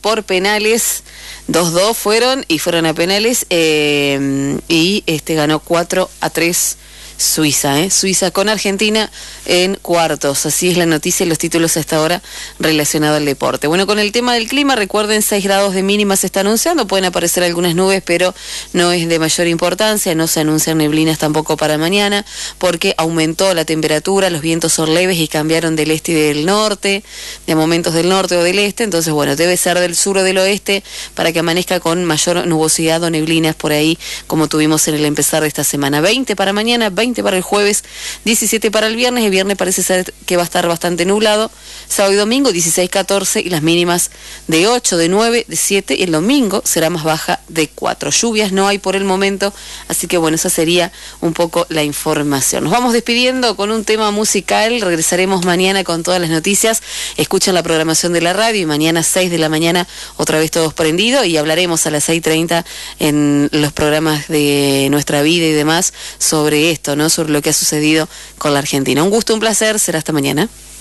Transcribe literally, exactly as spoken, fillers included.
por penales. dos dos fueron y fueron a penales eh, y este ganó cuatro a tres Suiza, ¿eh? Suiza con Argentina en cuartos. Así es la noticia y los títulos hasta ahora relacionados al deporte. Bueno, con el tema del clima, recuerden, seis grados de mínima se está anunciando. Pueden aparecer algunas nubes, pero no es de mayor importancia. No se anuncian neblinas tampoco para mañana, porque aumentó la temperatura, los vientos son leves y cambiaron del este y del norte, de momentos del norte o del este. Entonces, bueno, debe ser del sur o del oeste para que amanezca con mayor nubosidad o neblinas por ahí, como tuvimos en el empezar de esta semana. veinte para mañana, veinte para el jueves, diecisiete para el viernes. El viernes parece ser que va a estar bastante nublado. Sábado y domingo dieciséis, catorce y las mínimas de ocho, de nueve, de siete, y el domingo será más baja de cuatro. Lluvias no hay por el momento, así que bueno, esa sería un poco la información. Nos vamos despidiendo con un tema musical. Regresaremos mañana con todas las noticias. Escuchen la programación de la radio y mañana seis de la mañana otra vez todos prendidos, y hablaremos a las seis treinta en los programas de Nuestra Vida y demás sobre esto, ¿no? Sobre lo que ha sucedido con la Argentina. Un gusto, un placer, será hasta mañana.